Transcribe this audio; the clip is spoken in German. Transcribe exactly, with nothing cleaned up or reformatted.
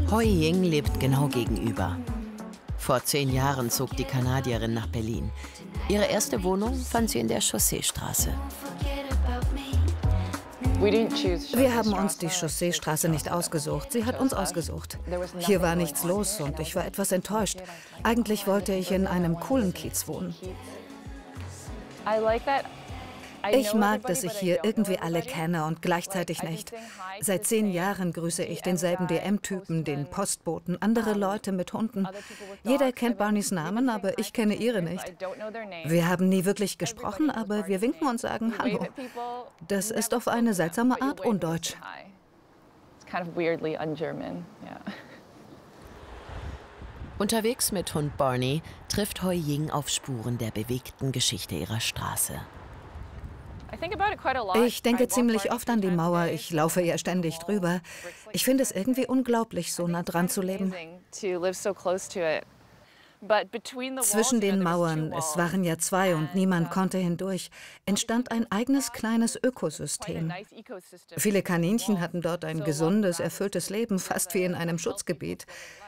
Hoi Ying lebt genau gegenüber. Vor zehn Jahren zog die Kanadierin nach Berlin. Ihre erste Wohnung fand sie in der Chausseestraße. Wir haben uns die Chausseestraße nicht ausgesucht. Sie hat uns ausgesucht. Hier war nichts los und ich war etwas enttäuscht. Eigentlich wollte ich in einem coolen Kiez wohnen. Ich mag, dass ich hier irgendwie alle kenne und gleichzeitig nicht. Seit zehn Jahren grüße ich denselben D M-Typen, den Postboten, andere Leute mit Hunden. Jeder kennt Barneys Namen, aber ich kenne ihre nicht. Wir haben nie wirklich gesprochen, aber wir winken und sagen Hallo. Das ist auf eine seltsame Art undeutsch. Unterwegs mit Hund Barney trifft Hoi Ying auf Spuren der bewegten Geschichte ihrer Straße. Ich denke ziemlich oft an die Mauer. Ich laufe ja ständig drüber. Ich finde es irgendwie unglaublich, so nah dran zu leben. Zwischen den Mauern, es waren ja zwei und niemand konnte hindurch, entstand ein eigenes kleines Ökosystem. Viele Kaninchen hatten dort ein gesundes, erfülltes Leben, fast wie in einem Schutzgebiet.